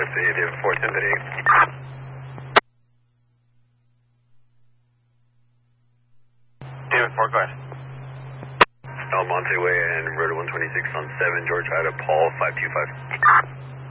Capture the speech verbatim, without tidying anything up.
five, David four ten eight. David four, go ahead. El Monte Way and Road one twenty-six on seven, George Ida, Paul five two five.